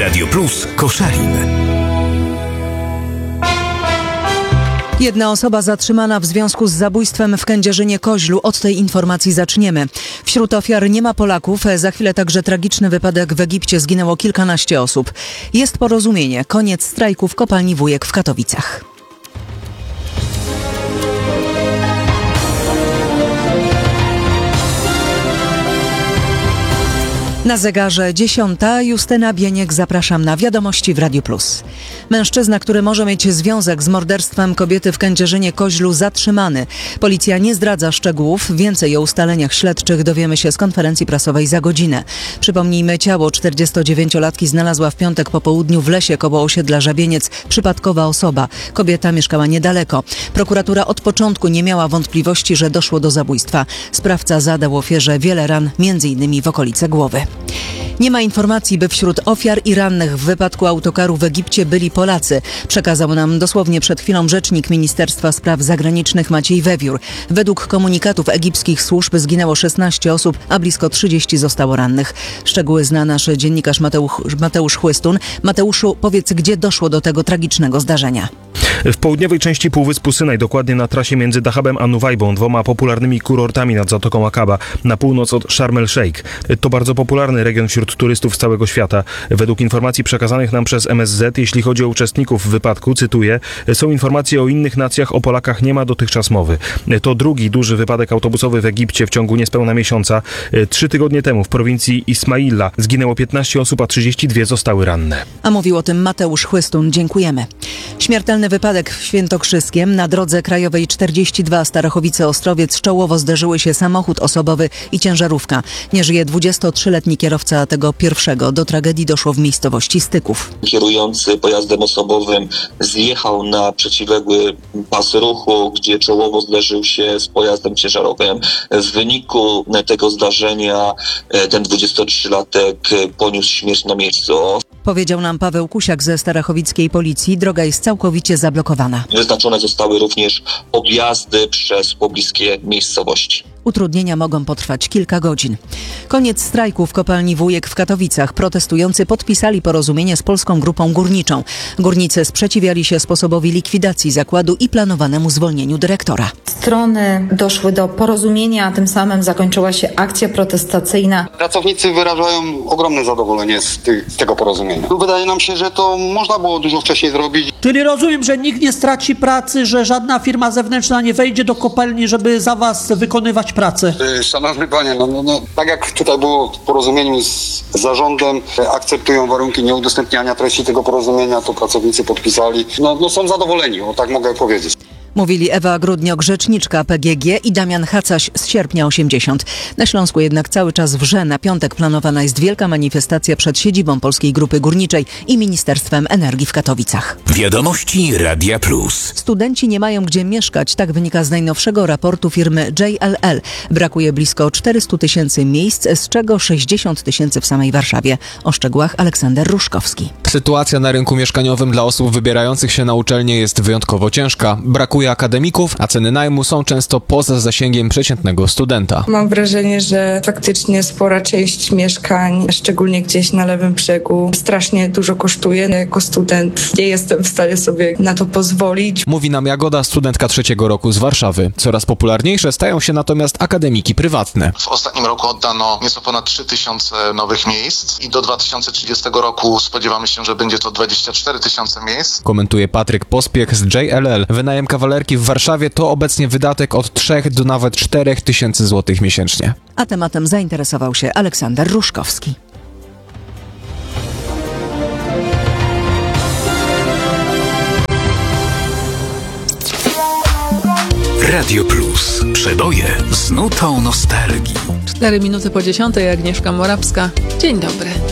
Radio Plus Koszalin. Jedna osoba zatrzymana w związku z zabójstwem w Kędzierzynie-Koźlu. Od tej informacji zaczniemy. Wśród ofiar nie ma Polaków. Za chwilę także tragiczny wypadek w Egipcie. Zginęło kilkanaście osób. Jest porozumienie. Koniec strajku w kopalni Wujek w Katowicach. Na zegarze 10. Justyna Bieniek, zapraszam na Wiadomości w Radiu Plus. Mężczyzna, który może mieć związek z morderstwem kobiety w Kędzierzynie-Koźlu, zatrzymany. Policja nie zdradza szczegółów. Więcej o ustaleniach śledczych dowiemy się z konferencji prasowej za godzinę. Przypomnijmy, ciało 49-latki znalazła w piątek po południu w lesie koło osiedla Żabieniec przypadkowa osoba. Kobieta mieszkała niedaleko. Prokuratura od początku nie miała wątpliwości, że doszło do zabójstwa. Sprawca zadał ofierze wiele ran, m.in. w okolice głowy. Nie ma informacji, by wśród ofiar i rannych w wypadku autokaru w Egipcie byli Polacy. Przekazał nam dosłownie przed chwilą rzecznik Ministerstwa Spraw Zagranicznych Maciej Wewiór. Według komunikatów egipskich służb zginęło 16 osób, a blisko 30 zostało rannych. Szczegóły zna nasz dziennikarz Mateusz Chłystun. Mateuszu, powiedz, gdzie doszło do tego tragicznego zdarzenia? W południowej części Półwyspu Synaj, dokładnie na trasie między Dahabem a Nuwajbą, dwoma popularnymi kurortami nad Zatoką Akaba, na północ od Sharm el-Sheikh. To bardzo popularny region wśród turystów z całego świata. Według informacji przekazanych nam przez MSZ, jeśli chodzi o uczestników wypadku, cytuję, są informacje o innych nacjach, o Polakach nie ma dotychczas mowy. To drugi duży wypadek autobusowy w Egipcie w ciągu niespełna miesiąca. 3 tygodnie temu w prowincji Ismaila zginęło 15 osób, a 32 zostały ranne. A mówił o tym Mateusz Chłystun. Dziękujemy. Śmiertelny wypadek w Świętokrzyskiem. Na drodze krajowej 42 Starachowice-Ostrowiec czołowo zderzyły się samochód osobowy i ciężarówka. Nie żyje 23-letni kierowca tego pierwszego. Do tragedii doszło w miejscowości Styków. Kierujący pojazdem osobowym zjechał na przeciwległy pas ruchu, gdzie czołowo zderzył się z pojazdem ciężarowym. W wyniku tego zdarzenia ten 23-latek poniósł śmierć na miejscu. Powiedział nam Paweł Kusiak ze starachowickiej policji. Droga jest całkowicie zablokowana. Wyznaczone zostały również objazdy przez pobliskie miejscowości. Utrudnienia mogą potrwać kilka godzin. Koniec strajku w kopalni Wujek w Katowicach. Protestujący podpisali porozumienie z Polską Grupą Górniczą. Górnicy sprzeciwiali się sposobowi likwidacji zakładu i planowanemu zwolnieniu dyrektora. Strony doszły do porozumienia, a tym samym zakończyła się akcja protestacyjna. Pracownicy wyrażają ogromne zadowolenie z tego porozumienia. Wydaje nam się, że to można było dużo wcześniej zrobić. Czyli rozumiem, że nikt nie straci pracy, że żadna firma zewnętrzna nie wejdzie do kopalni, żeby za was wykonywać pracę. Szanowny panie, tak jak tutaj było w porozumieniu z zarządem, akceptują warunki nieudostępniania treści tego porozumienia, to pracownicy podpisali. Są zadowoleni, tak mogę powiedzieć. Mówili Ewa Grudniok, rzeczniczka PGG, i Damian Hacaś z Sierpnia 80. Na Śląsku jednak cały czas wrze. Na piątek planowana jest wielka manifestacja przed siedzibą Polskiej Grupy Górniczej i Ministerstwem Energii w Katowicach. Wiadomości Radia Plus. Studenci nie mają gdzie mieszkać. Tak wynika z najnowszego raportu firmy JLL. Brakuje blisko 400 000 miejsc, z czego 60 000 w samej Warszawie. O szczegółach Aleksander Ruszkowski. Sytuacja na rynku mieszkaniowym dla osób wybierających się na uczelnię jest wyjątkowo ciężka. Brakuje akademików, a ceny najmu są często poza zasięgiem przeciętnego studenta. Mam wrażenie, że faktycznie spora część mieszkań, szczególnie gdzieś na lewym brzegu, strasznie dużo kosztuje. Jako student nie jestem w stanie sobie na to pozwolić. Mówi nam Jagoda, studentka 3. roku z Warszawy. Coraz popularniejsze stają się natomiast akademiki prywatne. W ostatnim roku oddano nieco ponad 3000 nowych miejsc i do 2030 roku spodziewamy się, że będzie to 24 000 miejsc. Komentuje Patryk Pospiech z JLL. Wynajem kawalerki w Warszawie to obecnie wydatek od 3 do nawet 4 000 złotych miesięcznie. A tematem zainteresował się Aleksander Ruszkowski. Radio Plus. Przeboje z nutą nostalgii. 4 minuty po 10:00, Agnieszka Morawska. Dzień dobry.